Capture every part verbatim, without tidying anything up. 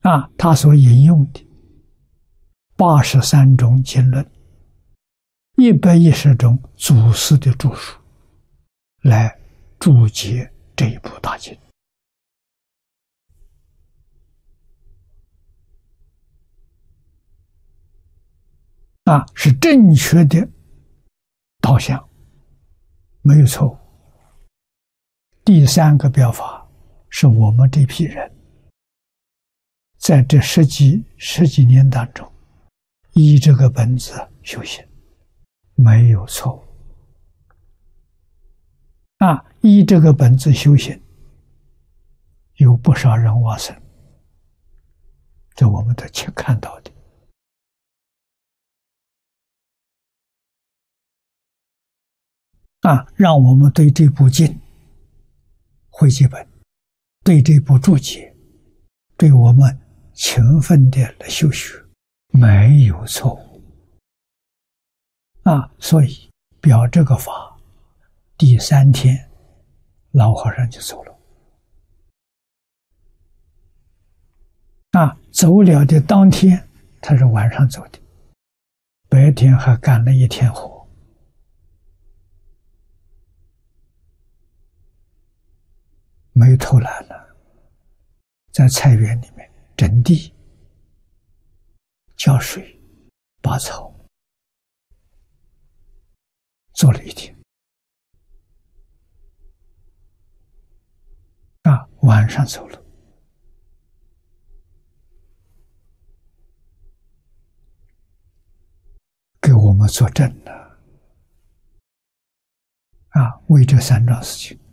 啊，他所引用的八十三种经论，一百一十种祖师的著述，来注解这一部大经。啊，是正确的导向，没有错误。第三个表法是我们这批人在这十几十几年当中，依这个本子修行，没有错误。啊，依这个本子修行，有不少人往生，这我们都去看到的。啊，让我们对这部经汇集本，对这部注解，对我们勤奋的来修学，没有错误。啊，所以表这个法，第三天，老和尚就走了。啊，走了的当天，他是晚上走的，白天还干了一天活。没有偷懒了，在菜园里面整地、浇水、拔草，做了一天。啊，晚上走了，给我们作证了。啊，为这三桩事情。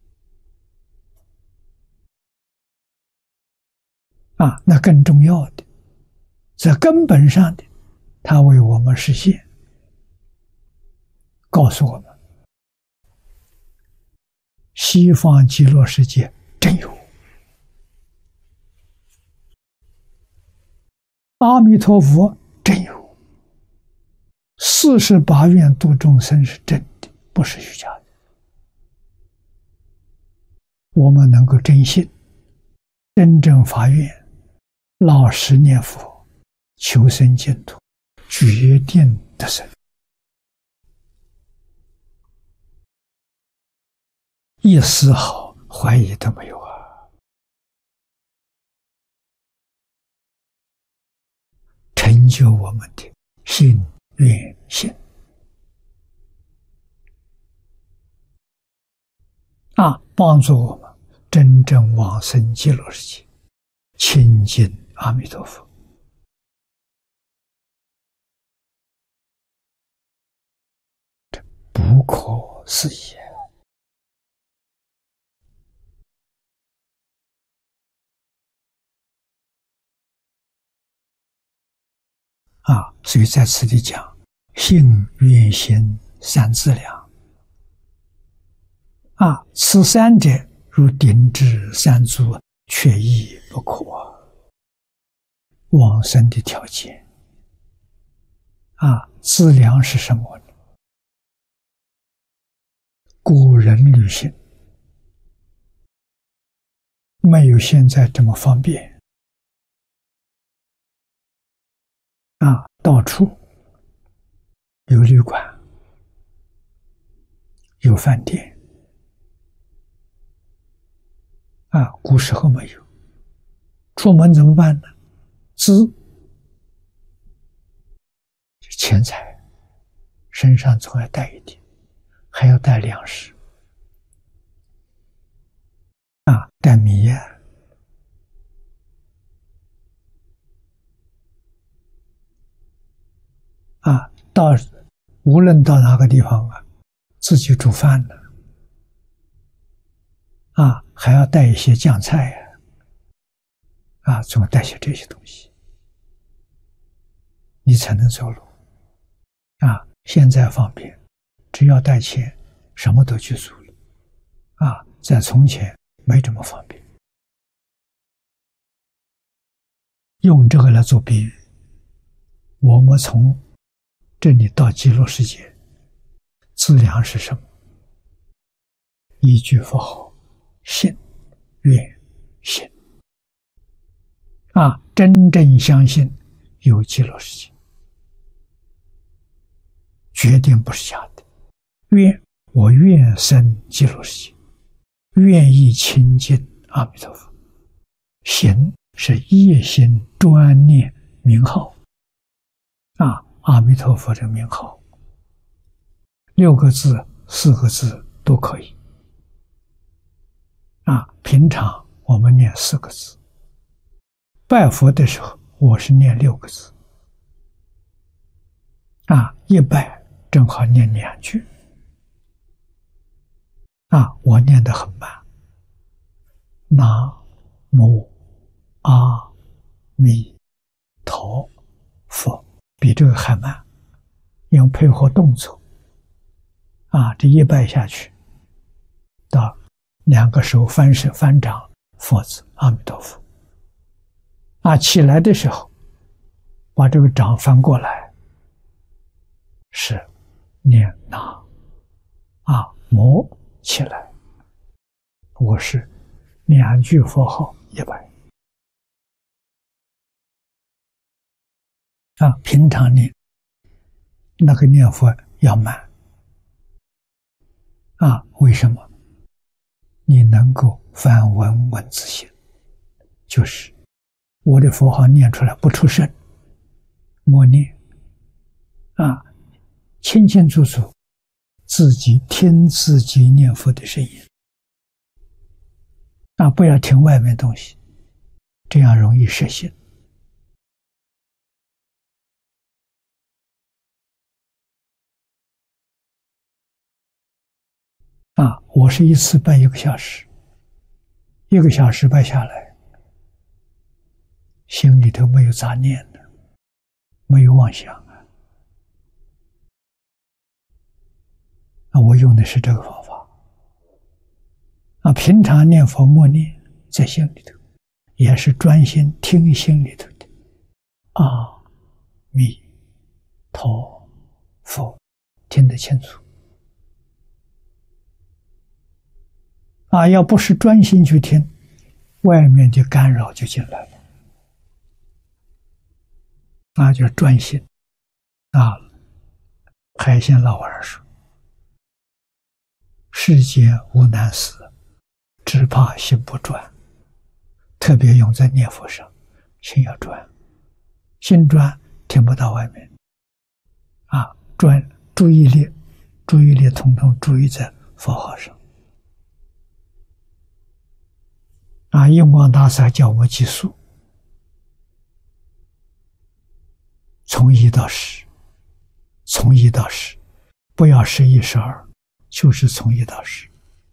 啊，那更重要的，在根本上的，他为我们实现，告诉我们，西方极乐世界真有，阿弥陀佛真有，四十八愿度众生是真的，不是虚假的。我们能够真信，真正发愿，老实念佛，求生净土，决定得生，一丝毫怀疑都没有啊！成就我们的信愿行啊，帮助我们真正往生极乐世界，亲近阿弥陀佛。这不可思议啊！所以在此地讲信愿行三资粮啊，此三者如顶至三足，缺一不可。往生的条件啊，资粮是什么呢？古人旅行没有现在这么方便啊，到处有旅馆，有饭店啊，古时候没有。出门怎么办呢？资，钱财，身上总要带一点，还要带粮食啊，带米呀、啊，啊，到无论到哪个地方啊，自己煮饭呢，啊，还要带一些酱菜呀、啊，啊，总要带些这些东西，你才能走路啊。现在方便，只要带钱，什么都去做了啊。在从前没这么方便。用这个来做比喻，我们从这里到极乐世界，资粮是什么？一句佛号，信、愿、行啊，真正相信有极乐世界，决定不是假的。愿我愿生极乐世界，愿意亲近阿弥陀佛。行是一心专念名号啊，阿弥陀佛的名号，六个字、四个字都可以啊。平常我们念四个字，拜佛的时候我是念六个字啊，一拜正好念两句啊，我念得很慢，南无阿弥陀佛，比这个还慢，因为配合动作啊，这一拜下去，到两个手翻身翻掌，佛字阿弥陀佛啊，起来的时候把这个掌翻过来，是念那啊摩起来，我是两句佛号一拜啊，平常念那个念佛要慢啊，为什么？你能够翻文文字性，就是我的佛号念出来不出声，默念啊，清清楚楚，自己听自己念佛的声音啊，不要听外面东西，这样容易失信啊。我是一次拜一个小时，一个小时拜下来，心里头没有杂念的，没有妄想啊。我用的是这个方法啊。平常念佛默念在心里头，也是专心听心里头的阿弥陀佛，听得清楚啊。要不是专心去听，外面的干扰就进来了啊，就专心啊。海鲜老和尚说，世间无难事，只怕心不专，特别用在念佛上，心要专，心专听不到外面啊，专注意力注意力统统注意在佛号上啊。印光大师叫我们计数，从一到十，从一到十，不要十一十二，就是从一到十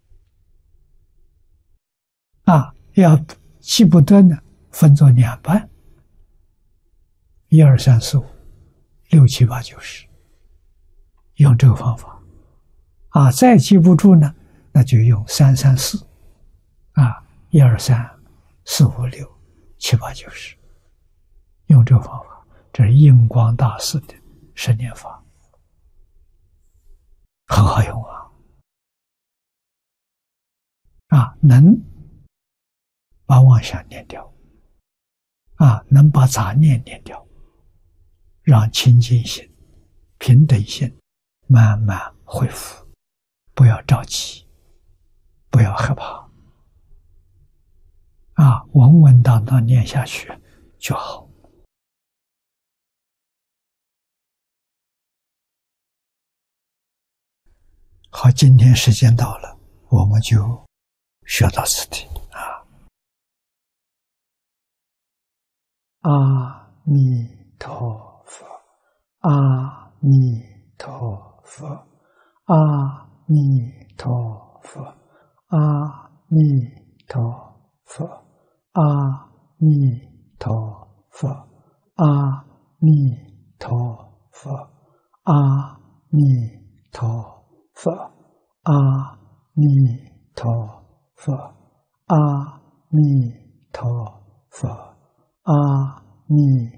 啊。要记不得呢，分作两半，一二三四五六七八九十，用这个方法啊。再记不住呢，那就用三三四啊，一二三四五六七八九十，用这个方法。这是印光大师的十念法，很好用啊啊，能把妄想念掉啊，能把杂念念掉，让清净心、平等心慢慢恢复。不要着急，不要害怕啊，稳稳当当念下去就好。好，今天时间到了，我们就学到此地啊。阿弥陀佛，阿弥陀佛，阿弥陀佛，阿弥陀佛，阿弥陀佛，阿弥陀佛，阿弥陀佛，阿弥陀佛，阿弥陀佛，阿弥